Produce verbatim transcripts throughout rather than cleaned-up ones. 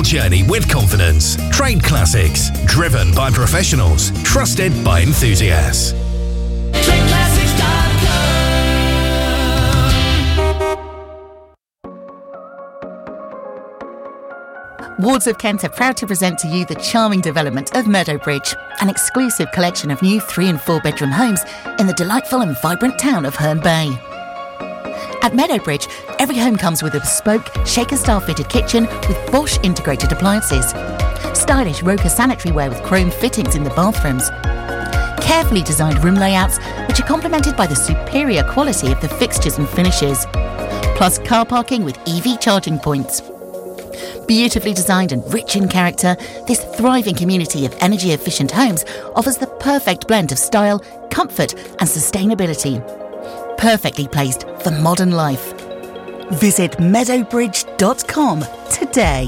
journey with confidence. Trade Classics. Driven by professionals. Trusted by enthusiasts. trade classics dot com. Wards of Kent are proud to present to you the charming development of Meadowbridge, an exclusive collection of new three and four bedroom homes in the delightful and vibrant town of Herne Bay. At Meadowbridge, every home comes with a bespoke, shaker-style fitted kitchen with Bosch integrated appliances, stylish Roka sanitary ware with chrome fittings in the bathrooms, carefully designed room layouts which are complemented by the superior quality of the fixtures and finishes, plus car parking with E V charging points. Beautifully designed and rich in character, this thriving community of energy-efficient homes offers the perfect blend of style, comfort and sustainability. Perfectly placed for modern life. Visit meadowbridge dot com today.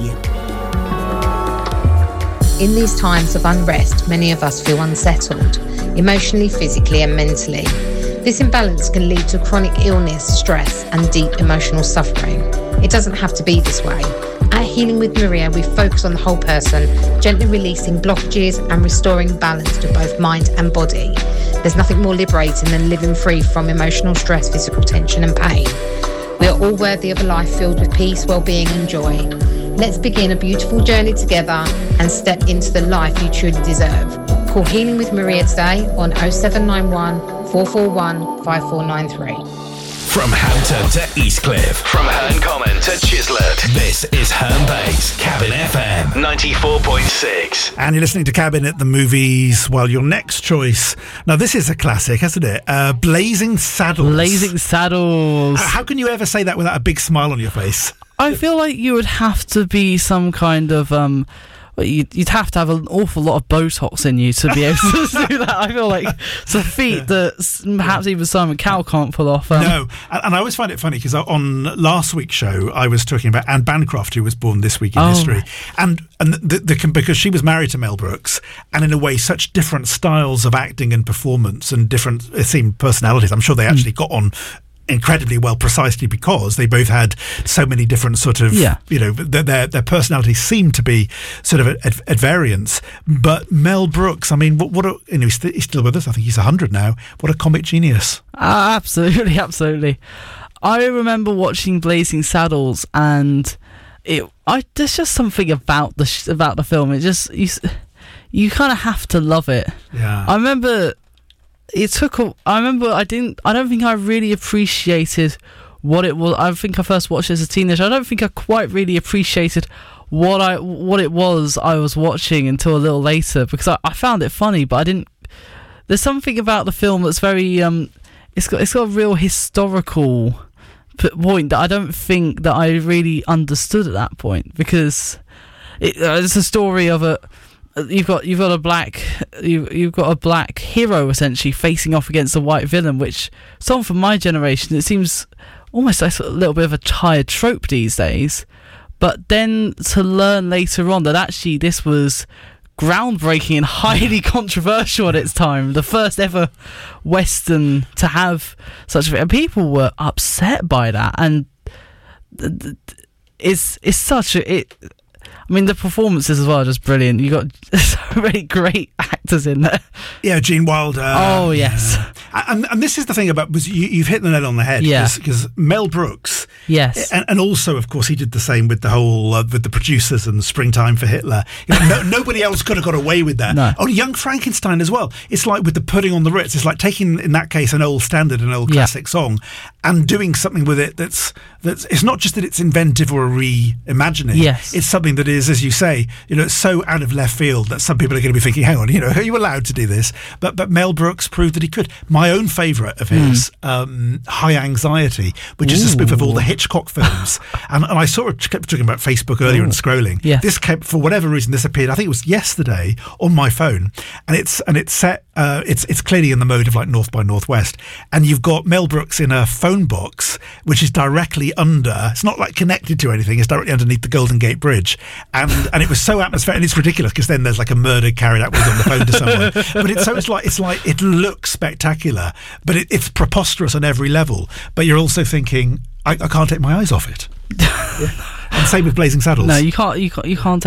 In these times of unrest, many of us feel unsettled, emotionally, physically and mentally. This imbalance can lead to chronic illness, stress and deep emotional suffering. It doesn't have to be this way. At Healing with Maria, we focus on the whole person, gently releasing blockages and restoring balance to both mind and body. There's nothing more liberating than living free from emotional stress, physical tension and pain. We are all worthy of a life filled with peace, well-being and joy. Let's begin a beautiful journey together and step into the life you truly deserve. Call Healing with Maria today on oh seven nine one, four four one, five four nine three. From Hampton to Eastcliff, from Herne Common to Chislett, this is Herne Bay's Cabin F M ninety-four point six. And you're listening to Cabin at the Movies. Well, your next choice, now this is a classic, isn't it? Uh, Blazing Saddles. Blazing Saddles. How can you ever say that without a big smile on your face? I feel like you would have to be some kind of... um. You'd, you'd have to have an awful lot of Botox in you to be able to do that. I feel like it's a feat that perhaps even Simon Cowell can't pull off. Um, no, and, and I always find it funny because on last week's show I was talking about Anne Bancroft, who was born this week in oh. history, and and the, the, because she was married to Mel Brooks, and in a way such different styles of acting and performance and different, it seemed, personalities. I'm sure they actually mm. got on incredibly well, precisely because they both had so many different sort of, yeah. you know, their their, their personalities seemed to be sort of at, at variance. But Mel Brooks, I mean, what, what a, you know, he's, st- he's still with us. I think he's one hundred now. What a comic genius. Uh, absolutely, absolutely. I remember watching Blazing Saddles, and it. I there's just something about the sh- about the film. It just you you kind of have to love it. Yeah. I remember. It took a, I remember I didn't I don't think I really appreciated what it was. I think I first watched it as a teenager. I don't think I quite really appreciated what I what it was I was watching until a little later, because I, I found it funny, but I didn't. There's something about the film that's very um it's got it's got a real historical p- point that I don't think that I really understood at that point, because it, uh, it's a story of a You've got you've got a black you you've got a black hero essentially facing off against a white villain, which someone from my generation, it seems almost like a little bit of a tired trope these days. But then to learn later on that actually this was groundbreaking and highly controversial at its time, the first ever Western to have such a, and people were upset by that, and it's it's such a it. I mean, the performances as well are just brilliant. You got so many great actors in there. Yeah, Gene Wilder. Oh, yes. Uh, and, and this is the thing about, was you, you've hit the nail on the head. Yeah. Because Mel Brooks. Yes. And, and also, of course, he did the same with the whole, uh, with the producers and Springtime for Hitler. You know, no, nobody else could have got away with that. No. Oh, Young Frankenstein as well. It's like with the Pudding on the Ritz. It's like taking, in that case, an old standard, an old classic yeah. song, and doing something with it that's, that's, it's not just that it's inventive or a reimagining. Yes. It's something that is, as you say, you know, so out of left field that some people are going to be thinking, hang on, you know, are you allowed to do this? But but Mel Brooks proved that he could. My own favourite of his, mm. um, High Anxiety, which Ooh. is a spoof of all the Hitchcock films. and, and I saw it, kept talking about Facebook earlier Ooh. and scrolling. Yeah. This kept, for whatever reason, this appeared, I think it was yesterday, on my phone. And it's and it's set, uh, it's, it's clearly in the mode of like North by Northwest. And you've got Mel Brooks in a phone box, which is directly under, it's not like connected to anything, it's directly underneath the Golden Gate Bridge. And and it was so atmospheric, and it's ridiculous because then there's like a murder carried out with on the phone to someone. But it's so it's like it's like it looks spectacular, but it, it's preposterous on every level. But you're also thinking, I, I can't take my eyes off it. yeah. And same with Blazing Saddles. No, you can't. You can't. You can't.